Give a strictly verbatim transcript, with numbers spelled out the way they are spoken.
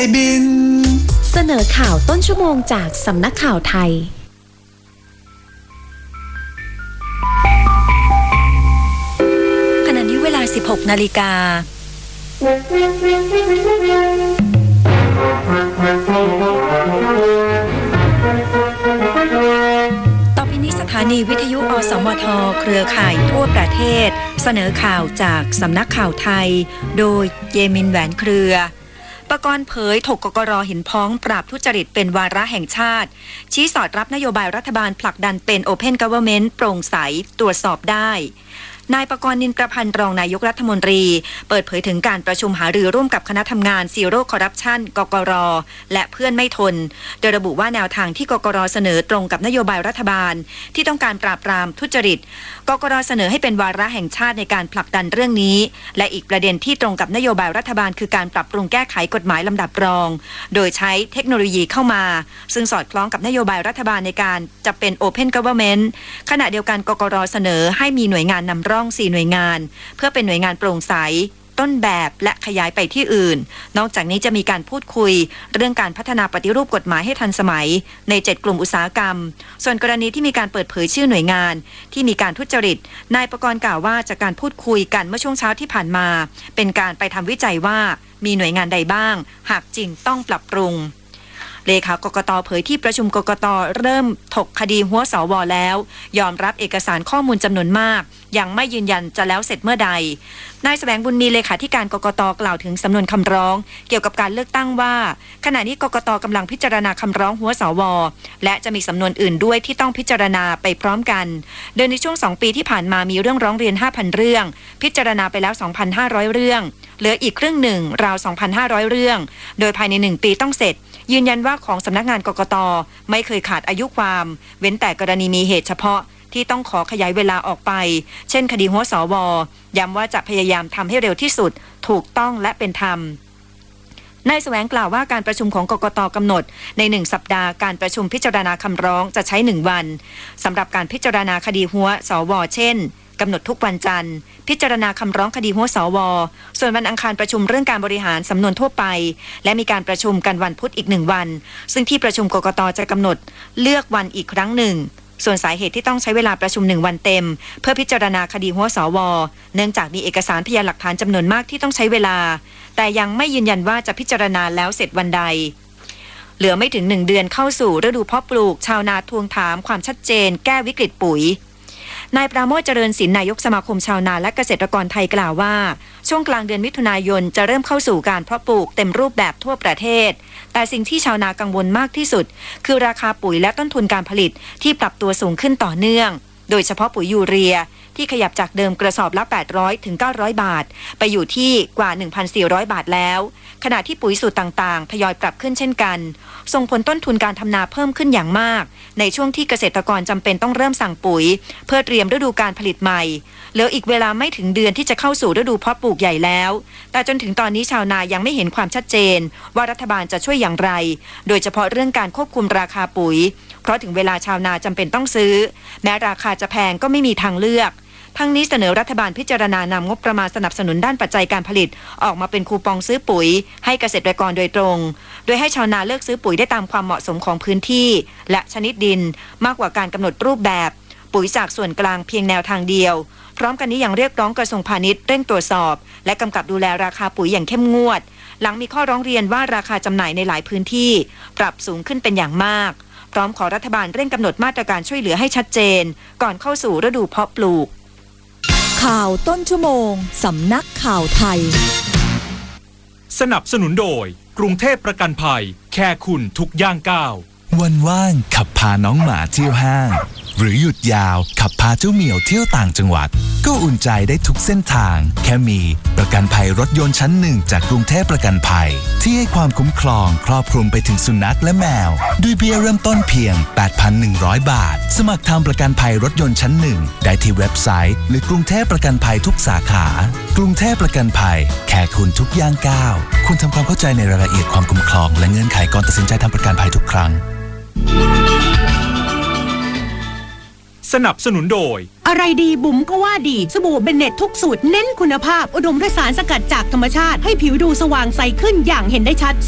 บินเสนอข่าวต้นชั่วโมงจากสำนักข่าวไทยขณะนี้เวลา สิบหกนาฬิกาต่อไปนี้สถานีวิทยุอสมทเครือข่ายทั่วประเทศเสนอข่าวจากสำนักข่าวไทยโดยเยมินแหวนเครือปกรณ์เผยถกกกร.เห็นพ้องปราบทุจริตเป็นวาระแห่งชาติชี้สอดรับนโยบายรัฐบาลผลักดันเป็น Open Government โปร่งใสตรวจสอบได้นายปกรณ์ นินประพันธ์รองนายกรัฐมนตรีเปิดเผยถึงการประชุมหารือร่วมกับคณะทำงานซีโร่คอร์รัปชันกกร.และเพื่อนไม่ทนโดยระบุว่าแนวทางที่กกร.เสนอตรงกับนโยบายรัฐบาลที่ต้องการปราบปรามทุจริตกกร.เสนอให้เป็นวาระแห่งชาติในการผลักดันเรื่องนี้และอีกประเด็นที่ตรงกับนโยบายรัฐบาลคือการปรับปรุงแก้ไขกฎหมายลำดับรองโดยใช้เทคโนโลยีเข้ามาซึ่งสอดคล้องกับนโยบายรัฐบาลในการจะเป็น Open Government ขณะเดียวกันกกร.เสนอให้มีหน่วยงานนำร่องสี่หน่วยงานเพื่อเป็นหน่วยงานโปร่งใสต้นแบบและขยายไปที่อื่นนอกจากนี้จะมีการพูดคุยเรื่องการพัฒนาปฏิรูปกฎหมายให้ทันสมัยในเจ็ดกลุ่มอุตสาหกรรมส่วนกรณีที่มีการเปิดเผยชื่อหน่วยงานที่มีการทุจริตนายปกรณ์กล่าวว่าจากการพูดคุยกันเมื่อช่วงเช้าที่ผ่านมาเป็นการไปทำวิจัยว่ามีหน่วยงานใดบ้างหากจริงต้องปรับปรุงเลขากกต.เผยที่ประชุมกกต.เริ่มถกคดีหัวสว.แล้วยอมรับเอกสารข้อมูลจำนวนมากยังไม่ยืนยันจะแล้วเสร็จเมื่อใดนายแสวงบุญมีเลขาธิการกกต.กล่าวถึงสำนวนคำร้องเกี่ยวกับการเลือกตั้งว่าขณะนี้กกต.กำลังพิจารณาคำร้องหัวสว.และจะมีสำนวนอื่นด้วยที่ต้องพิจารณาไปพร้อมกันโดยในช่วงสองปีที่ผ่านมามีเรื่องร้องเรียน ห้าพัน เรื่องพิจารณาไปแล้ว สองพันห้าร้อย เรื่องเหลืออีกครึ่งหนึ่งราว สองพันห้าร้อย เรื่องโดยภายในหนึ่งปีต้องเสร็จยืนยันว่าของสำนักงานกกต.ไม่เคยขาดอายุความเว้นแต่กรณีมีเหตุเฉพาะที่ต้องขอขยายเวลาออกไปเช่นคดีหัวสว.ย้ำว่าจะพยายามทำให้เร็วที่สุดถูกต้องและเป็นธรรมนายแสวงกล่าวว่าการประชุมของกกต.กำหนดในหนึ่งสัปดาห์การประชุมพิจารณาคำร้องจะใช้หนึ่งวันสำหรับการพิจารณาคดีหัวสว.เช่นกำหนดทุกวันจันทร์พิจารณาคำร้องคดีหัวสว.ส่วนวันอังคารประชุมเรื่องการบริหารสำนวนทั่วไปและมีการประชุมกันวันพุธอีกหนึ่งวันซึ่งที่ประชุมกกต.จะกำหนดเลือกวันอีกครั้งหนึ่งส่วนสาเหตุที่ต้องใช้เวลาประชุมหนึ่งวันเต็มเพื่อพิจารณาคดีหัวสว.เนื่องจากมีเอกสารพยานหลักฐานจำนวนมากที่ต้องใช้เวลาแต่ยังไม่ยืนยันว่าจะพิจารณาแล้วเสร็จวันใดเหลือไม่ถึงหนึ่งเดือนเข้าสู่ฤดูเพาะปลูกชาวนาทวงถามความชัดเจนแก้วิกฤตปุ๋ยนายปราโมช เจริญศิลป์นายกสมาคมชาวนาและเกษตรกรไทยกล่าวว่าช่วงกลางเดือนมิถุนายนจะเริ่มเข้าสู่การเพาะปลูกเต็มรูปแบบทั่วประเทศแต่สิ่งที่ชาวนากังวลมากที่สุดคือราคาปุ๋ยและต้นทุนการผลิตที่ปรับตัวสูงขึ้นต่อเนื่องโดยเฉพาะปุ๋ยยูเรียที่ขยับจากเดิมกระสอบละแปดร้อยถึงเก้าร้อยบาทไปอยู่ที่กว่า หนึ่งพันสี่ร้อย บาทแล้วขณะที่ปุ๋ยสูตรต่างๆทยอยปรับขึ้นเช่นกันส่งผลต้นทุนการทำนาเพิ่มขึ้นอย่างมากในช่วงที่เกษตรกรจำเป็นต้องเริ่มสั่งปุ๋ยเพื่อเตรียมฤดูการผลิตใหม่เหลืออีกเวลาไม่ถึงเดือนที่จะเข้าสู่ฤดูเพาะปลูกใหญ่แล้วแต่จนถึงตอนนี้ชาวนายังไม่เห็นความชัดเจนว่ารัฐบาลจะช่วยอย่างไรโดยเฉพาะเรื่องการควบคุมราคาปุ๋ยเพราะถึงเวลาชาวนาจำเป็นต้องซื้อแม้ราคาจะแพงก็ไม่มีทางเลือกทั้งนี้เสนอรัฐบาลพิจารณานำงบประมาณสนับสนุนด้านปัจจัยการผลิตออกมาเป็นคูปองซื้อปุ๋ยให้เกษตรกรโดยตรงโดยให้ชาวนาเลือกซื้อปุ๋ยได้ตามความเหมาะสมของพื้นที่และชนิดดินมากกว่าการกำหนดรูปแบบปุ๋ยจากส่วนกลางเพียงแนวทางเดียวพร้อมกันนี้ยังเรียกร้องกระทรวงพาณิชย์เร่งตรวจสอบและกำกับดูแลราคาปุ๋ยอย่างเข้มงวดหลังมีข้อร้องเรียนว่าราคาจำหน่ายในหลายพื้นที่ปรับสูงขึ้นเป็นอย่างมากพร้อมขอรัฐบาลเร่งกำหนดมาตรการช่วยเหลือให้ชัดเจนก่อนเข้าสู่ฤดูเพาะปลูกข่าวต้นชั่วโมงสำนักข่าวไทยสนับสนุนโดยกรุงเทพประกันภัยแค่คุณทุกย่างก้าววันว่างขับพาน้องหมาเที่ยวห้างหรือหยุดยาวขับพาเจ้าเหมียวเที่ยวต่างจังหวัดก็อุ่นใจได้ทุกเส้นทางแค่มีประกันภัยรถยนต์ชั้นหนึ่งจากกรุงเทพประกันภัยที่ให้ความคุ้มครองครอบคลุมไปถึงสุนัขและแมวด้วยเบี้ยเริ่มต้นเพียง แปดพันหนึ่งร้อย บาทสมัครทำประกันภัยรถยนต์ชั้นหนึ่งได้ที่เว็บไซต์หรือกรุงเทพประกันภัยทุกสาขากรุงเทพประกันภัยแค่คุณทุกย่างก้าวคุณทำความเข้าใจในรายละเอียดความคุ้มครองและเงื่อนไขก่อนตัดสินใจทำประกันภัยทุกครั้งสนับสนุนโดยอะไรดีบุ๋มก็ว่าดีสบู่เบนเน็ตทุกสูตรเน้นคุณภาพอุดมด้วยสารสกัดจากธรรมชาติให้ผิวดูสว่างใสขึ้นอย่างเห็นได้ชัด